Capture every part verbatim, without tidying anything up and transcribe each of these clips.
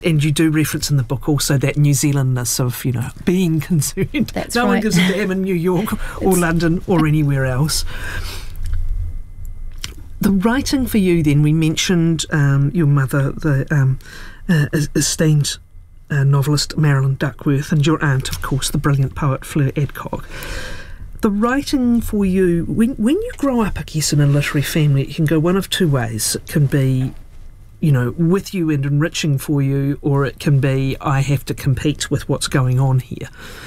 And you do reference in the book also that New Zealandness of, you know, being concerned. That's no right. one gives a damn in New York or London or anywhere else. The writing for you then, we mentioned um, your mother, the um, uh, esteemed uh, novelist Marilyn Duckworth, and your aunt, of course, the brilliant poet Fleur Adcock. The writing for you, when, when you grow up, I guess, in a literary family, it can go one of two ways. It can be, you know, with you and enriching for you, or it can be, I have to compete with what's going on here.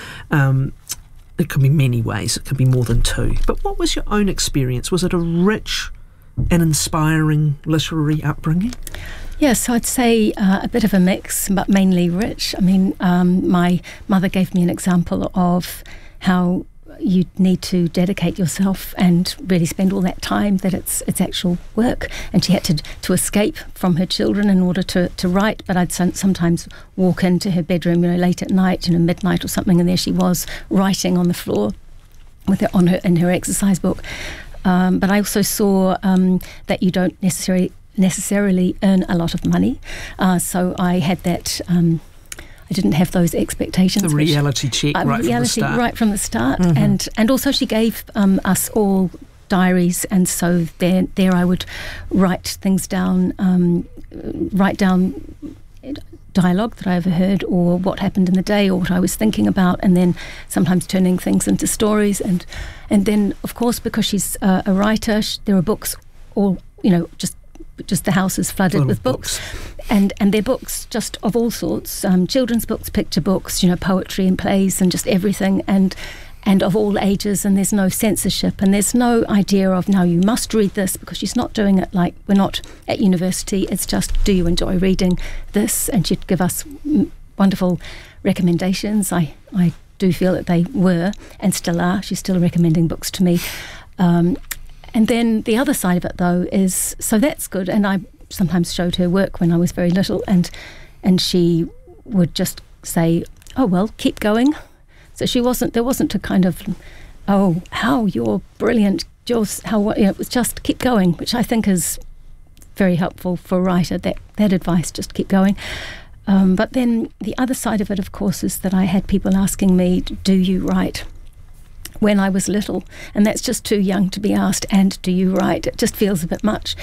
Um, it can be many ways. It can be more than two. But what was your own experience? Was it a rich and inspiring literary upbringing? Yes, I'd say uh, a bit of a mix, but mainly rich. I mean, um, my mother gave me an example of how you need to dedicate yourself and really spend all that time, that it's it's actual work, and she had to to escape from her children in order to, to write. But I'd sometimes walk into her bedroom, you know, late at night, you know, midnight or something, and there she was writing on the floor with her on her in her exercise book. Um, but I also saw um, that you don't necessarily necessarily earn a lot of money, uh, so I had that. Um, I didn't have those expectations. The reality check uh, right reality from the start. Right from the start. Mm-hmm. And and also she gave um, us all diaries, and so there there I would write things down, um, write down dialogue that I overheard, or what happened in the day, or what I was thinking about, and then sometimes turning things into stories. And and then, of course, because she's uh, a writer, sh- there are books all, you know, just just the house is flooded Full with of books. books. And and they're books just of all sorts, um, children's books, picture books, you know, poetry and plays and just everything, and and of all ages, and there's no censorship, and there's no idea of, now you must read this, because she's not doing it like, we're not at university, it's just, do you enjoy reading this? And she'd give us wonderful recommendations. I, I do feel that they were, and still are. She's still recommending books to me. Um, and then the other side of it, though, is, so that's good, and I sometimes showed her work when I was very little, and and she would just say, oh, well, keep going. So she wasn't, there wasn't a kind of, oh, how you're brilliant, just how, you know, it was just keep going, which I think is very helpful for a writer, that, that advice, just keep going. Um, but then the other side of it, of course, is that I had people asking me, do you write? When I was little, and that's just too young to be asked, and do you write? It just feels a bit much.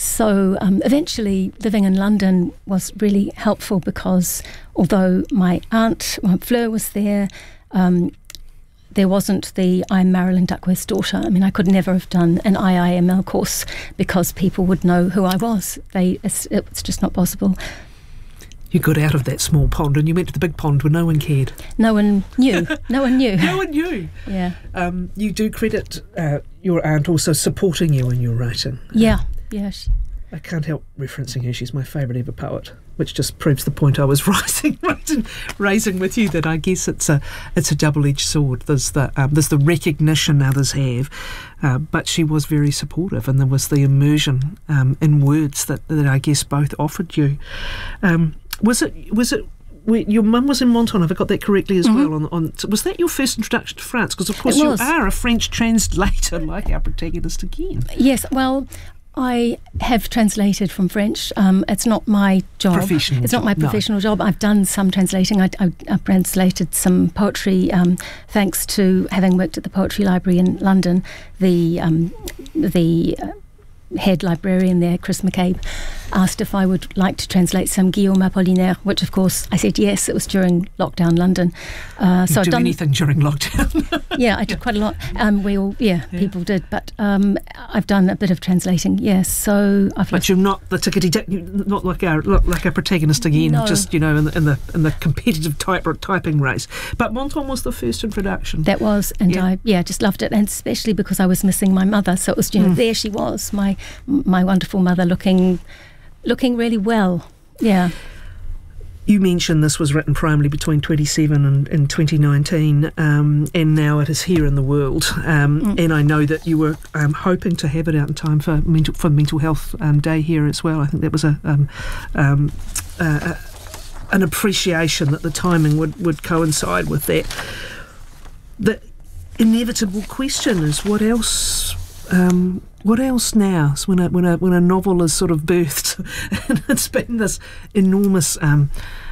So um, eventually living in London was really helpful, because although my aunt, well, Fleur, was there, um, there wasn't the I'm Marilyn Duckworth's daughter. I mean, I could never have done an I I M L course, because people would know who I was. They, it's, it's just not possible. You got out of that small pond and you went to the big pond where no one cared. No one knew. No one knew. No one knew. Yeah. Um, you do credit uh, your aunt also supporting you in your writing. Yeah. Yeah. She, I can't help referencing her. She's my favourite ever poet, which just proves the point I was raising, raising, raising with you, that I guess it's a it's a double-edged sword. There's the um, there's the recognition others have, uh, but she was very supportive, and there was the immersion um, in words that, that I guess both offered you. Um, was it was it your mum was in Menton? Have I got that correctly as mm-hmm. well? On, on was that your first introduction to France? Because of course It you was. are a French translator, like our protagonist again. Yes. Well, I have translated from French. Um, it's not my job. Professional it's not my job, no. professional job. I've done some translating. I, I, I've translated some poetry, um, thanks to having worked at the Poetry Library in London. The um, the uh, head librarian there, Chris McCabe, asked if I would like to translate some Guillaume Apollinaire, which of course I said yes. It was during lockdown London. Uh, so you I've do done anything during lockdown. Yeah, I did quite a lot. Um, we all, yeah, Yeah. people did. But um, I've done a bit of translating. Yes, so I've. But you're not the tickety tack, not like our not like our protagonist again. No. Just you know, in the in the in the competitive type typing race. But Menton was the first introduction. That was, and Yeah. I yeah just loved it, and especially because I was missing my mother. So it was, you know, Mm. there she was, my my wonderful mother, looking looking really well. Yeah. You mentioned this was written primarily between twenty-seven and, and twenty nineteen, um, and now it is here in the world. Um, Mm. And I know that you were um, hoping to have it out in time for mental for Mental Health um, Day here as well. I think that was a um, um, uh, an appreciation that the timing would, would coincide with that. The inevitable question is, what else um, what else now? So when a when a when a novel is sort of birthed, and it's been this enormous um,